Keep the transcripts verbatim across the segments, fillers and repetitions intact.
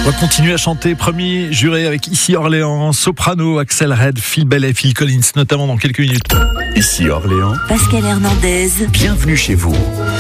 On va continuer à chanter, promis, juré, avec Ici Orléans, soprano, Axel Red, Phil Bellet, Phil Collins, notamment dans quelques minutes. Ici Orléans, Pascal Hernandez, bienvenue chez vous.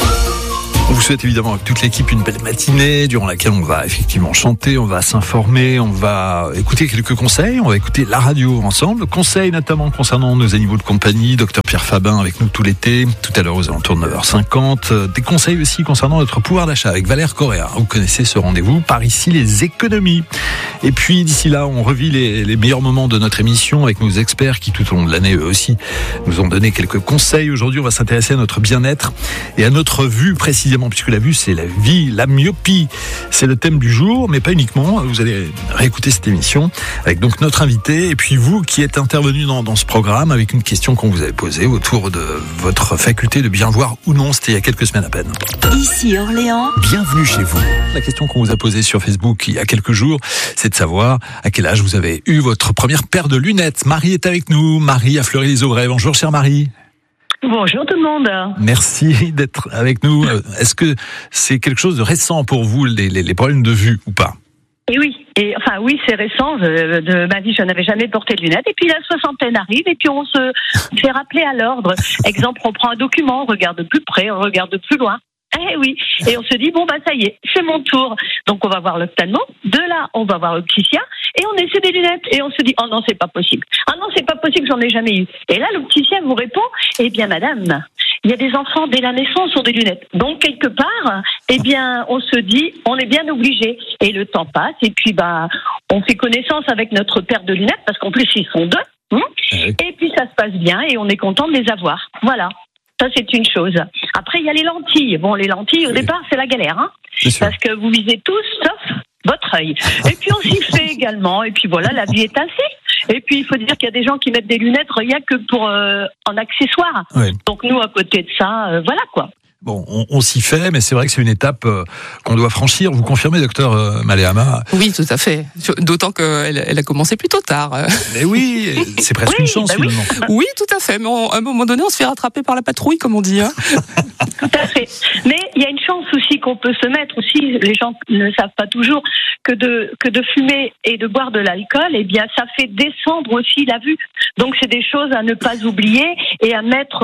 On vous souhaite évidemment avec toute l'équipe une belle matinée durant laquelle on va effectivement chanter, on va s'informer, on va écouter quelques conseils, on va écouter la radio ensemble. Conseils notamment concernant nos animaux de compagnie, docteur Pierre Fabin avec nous tout l'été, tout à l'heure aux alentours de neuf heures cinquante. Des conseils aussi concernant notre pouvoir d'achat avec Valère Correa. Vous connaissez ce rendez-vous, par ici les économies. Et puis d'ici là, on revit les, les meilleurs moments de notre émission avec nos experts qui tout au long de l'année eux aussi nous ont donné quelques conseils. Aujourd'hui, on va s'intéresser à notre bien-être et à notre vue précisément, puisque la vue, c'est la vie, la myopie. C'est le thème du jour, mais pas uniquement. Vous allez réécouter cette émission avec donc notre invité et puis vous qui êtes intervenu dans, dans ce programme avec une question qu'on vous avait posée autour de votre faculté de bien voir ou non. C'était il y a quelques semaines à peine. Ici Orléans, Bienvenue chez vous. La question qu'on vous a posée sur Facebook il y a quelques jours, c'est de savoir à quel âge vous avez eu votre première paire de lunettes. Marie est avec nous. Marie a fleuri les aubrais. Bonjour, chère Marie. Bonjour tout le monde. Merci d'être avec nous. Est-ce que c'est quelque chose de récent pour vous, les, les, les problèmes de vue ou pas? Et oui, et enfin oui, c'est récent. De, de ma vie, je n'avais jamais porté de lunettes. Et puis la soixantaine arrive, et puis on se fait rappeler à l'ordre. Exemple, on prend un document, on regarde de plus près, on regarde de plus loin. Eh oui, et on se dit bon bah ça y est, c'est mon tour. Donc on va voir l'ophtalmo. De là, on va voir l'opticien et on essaie des lunettes et on se dit oh non c'est pas possible. Ah non c'est pas possible, j'en ai jamais eu. Et là l'opticien vous répond eh bien madame, il y a des enfants dès la naissance ont des lunettes. Donc quelque part, eh bien on se dit on est bien obligé. Et le temps passe et puis bah on fait connaissance avec notre paire de lunettes parce qu'en plus ils sont deux. Hein Oui. Et puis ça se passe bien et on est content de les avoir. Voilà. Ça, c'est une chose. Après, il y a les lentilles. Bon, les lentilles, au Oui. départ, c'est la galère, hein. C'est sûr. Parce que vous visez tous, sauf votre œil. Et puis, on s'y fait également. Et puis, voilà, la vie est ainsi. Et puis, il faut dire qu'il y a des gens qui mettent des lunettes rien que pour euh, en accessoire. Oui. Donc, nous, à côté de ça, euh, voilà, quoi. Bon, on, on s'y fait, mais c'est vrai que c'est une étape euh, qu'on doit franchir. Vous confirmez, docteur euh, Maléama? Oui, tout à fait. D'autant qu'elle elle a commencé plutôt tard. Mais oui, c'est presque Oui, une chance bah oui. finalement. Oui, tout à fait. Mais on- à un moment donné, on se fait rattraper par la patrouille, comme on dit. Hein. Tout à fait. Mais il y a une chance aussi qu'on peut se mettre aussi, les gens ne savent pas toujours, que de, que de fumer et de boire de l'alcool, eh bien, ça fait descendre aussi la vue. Donc, c'est des choses à ne pas oublier et à mettre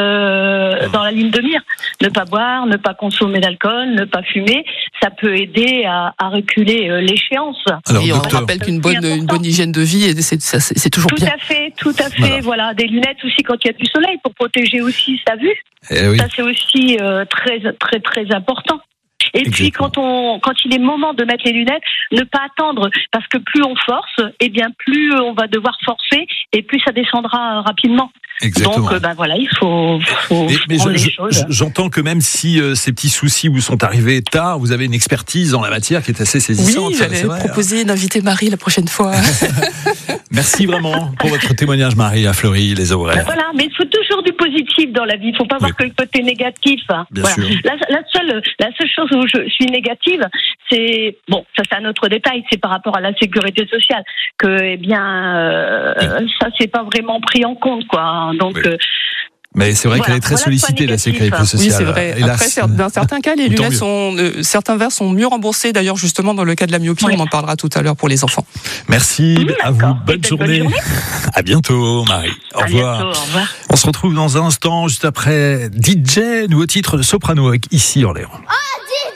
euh, dans la ligne de mire. Ne pas boire, ne pas consommer d'alcool, ne pas fumer, ça peut aider à, à reculer euh, l'échéance. Alors, Et on docteur, rappelle qu'une bonne, important. une bonne hygiène de vie, et c'est, ça, c'est, c'est toujours Tout bien. à fait, tout à fait. Voilà. Voilà. Des lunettes aussi quand il y a du soleil pour protéger aussi sa vue. eh oui. Ça, c'est aussi euh, très, très, très important. Et puis, Exactement. quand on, quand il est moment de mettre les lunettes, ne pas attendre, parce que plus on force, eh bien, plus on va devoir forcer, et plus ça descendra euh, rapidement. Exactement. Donc, euh, ben voilà, il faut, faut Mais, mais prendre je- les je- choses. j'entends que même si euh, ces petits soucis vous sont arrivés tard, vous avez une expertise en la matière qui est assez saisissante. Oui, ça, j'allais c'est vrai. proposer d'inviter Marie la prochaine fois. Merci vraiment pour votre témoignage, Marie, à Fleury, les aubrais. Ben voilà, mais il faut toujours du positif dans la vie. Il ne faut pas voir Oui. que le côté négatif. hein. Bien Voilà. sûr. La, la seule, la seule chose où je suis négative, c'est bon, ça c'est un autre détail, c'est par rapport à la sécurité sociale que, eh bien, euh, ça c'est pas vraiment pris en compte, quoi. Donc, Oui. euh, Mais c'est vrai Voilà, qu'elle est très voilà le point sollicitée, la négatif. sécurité sociale. Oui, c'est vrai. Hélas. Après, cer- dans certains cas, les Tant lunettes mieux. sont, euh, certains verres sont mieux remboursés. D'ailleurs, justement, dans le cas de la myopie, Oui. on en parlera tout à l'heure pour les enfants. Merci Mmh, à vous. d'accord. Bonne Et belle journée. bonne journée. À bientôt, Marie. Au à revoir. bientôt, au revoir. On se retrouve dans un instant, juste après D J, nouveau titre de Soprano avec Ici Orléans. Oh,